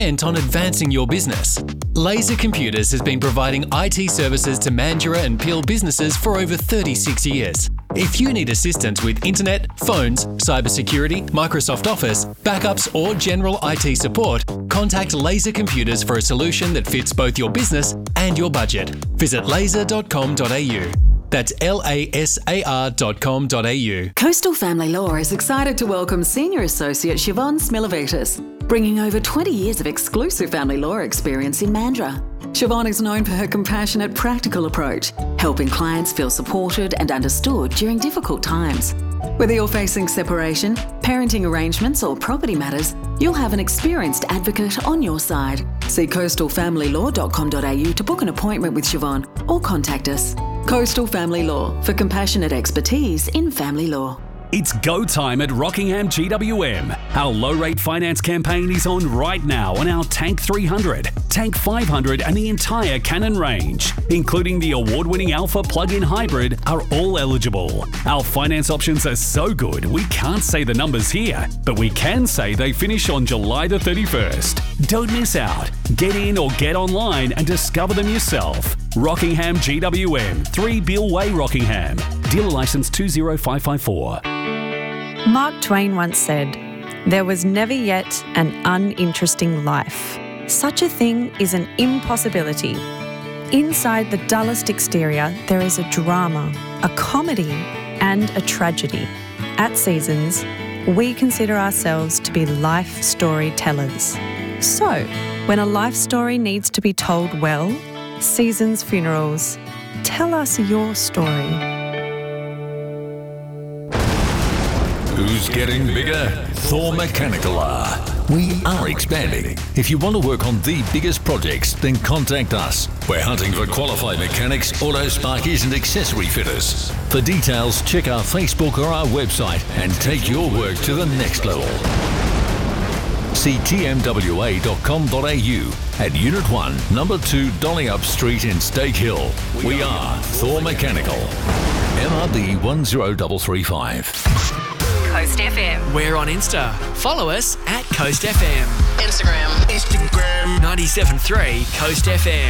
and on advancing your business. Laser Computers has been providing IT services to Mandurah and Peel businesses for over 36 years. If you need assistance with internet, phones, cybersecurity, Microsoft Office, backups or general IT support, contact Laser Computers for a solution that fits both your business and your budget. Visit laser.com.au. That's lasar.com.au. Coastal Family Law is excited to welcome Senior Associate Siobhan Smilovitis, bringing over 20 years of exclusive family law experience in Mandurah. Siobhan is known for her compassionate, practical approach, helping clients feel supported and understood during difficult times. Whether you're facing separation, parenting arrangements or property matters, you'll have an experienced advocate on your side. See coastalfamilylaw.com.au to book an appointment with Siobhan or contact us. Coastal Family Law, for compassionate expertise in family law. It's go time at Rockingham GWM. Our low-rate finance campaign is on right now on our Tank 300, Tank 500 and the entire Cannon range, including the award-winning Alpha plug-in hybrid, are all eligible. Our finance options are so good we can't say the numbers here, but we can say they finish on July the 31st. Don't miss out. Get in or get online and discover them yourself. Rockingham GWM, 3 Beale Way, Rockingham. Dealer licence 20554. Mark Twain once said, "There was never yet an uninteresting life. Such a thing is an impossibility. Inside the dullest exterior, there is a drama, a comedy, and a tragedy. At Seasons, we consider ourselves to be life storytellers. So, when a life story needs to be told well, Seasons Funerals, tell us your story." Who's getting bigger? Thor Mechanical are. We are expanding. If you want to work on the biggest projects, then contact us. We're hunting for qualified mechanics, auto sparkies and accessory fitters. For details, check our Facebook or our website and take your work to the next level. See tmwa.com.au at Unit 1, Number 2 Dollyup Street in Stake Hill. We are Thor Mechanical. MRB 10335. Coast FM. We're on Insta. Follow us at Coast FM. Instagram 97.3 Coast FM.